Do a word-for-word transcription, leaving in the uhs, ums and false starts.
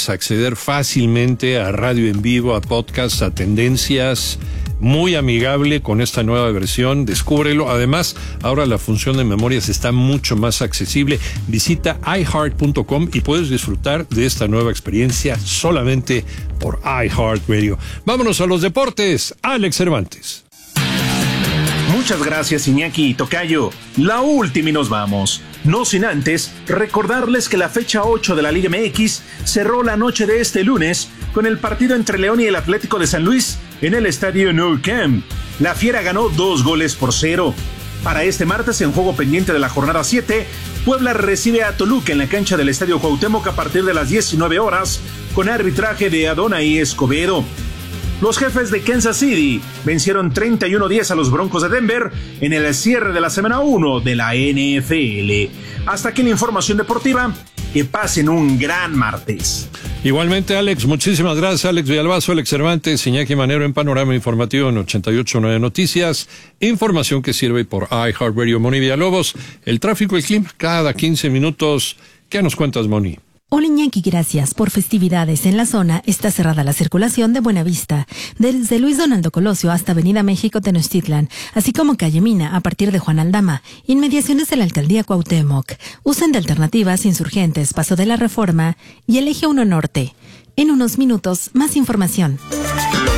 puedes acceder fácilmente a radio en vivo, a podcasts, a tendencias. Muy amigable con esta nueva versión, descúbrelo. Además, ahora la función de memorias está mucho más accesible. Visita i heart punto com y puedes disfrutar de esta nueva experiencia solamente por iHeartRadio. Vámonos a los deportes. Alex Cervantes. Muchas gracias, Iñaki y Tocayo. La última y nos vamos. No sin antes recordarles que la fecha ocho de la Liga M X cerró la noche de este lunes con el partido entre León y el Atlético de San Luis en el estadio Nou Camp. La Fiera ganó dos goles por cero. Para este martes, en juego pendiente de la jornada siete, Puebla recibe a Toluca en la cancha del estadio Cuauhtémoc a partir de las diecinueve horas con arbitraje de Adonai Escobedo. Los Jefes de Kansas City vencieron treinta y uno a diez a los Broncos de Denver en el cierre de la semana uno de la N F L. Hasta aquí la información deportiva. Que pasen un gran martes. Igualmente, Alex, muchísimas gracias. Alex Villalbazo, Alex Cervantes, Iñaki Manero en Panorama Informativo en ochenta y ocho punto nueve Noticias. Información que sirve por iHeartRadio. Moni Villalobos, el tráfico y el clima cada quince minutos. ¿Qué nos cuentas, Moni? Hola Iñaki, gracias. Por festividades en la zona está cerrada la circulación de Buenavista, desde Luis Donaldo Colosio hasta Avenida México Tenochtitlan, así como Calle Mina a partir de Juan Aldama, inmediaciones de la Alcaldía Cuauhtémoc. Usen de alternativas Insurgentes, Paso de la Reforma y el Eje uno Norte. En unos minutos, más información.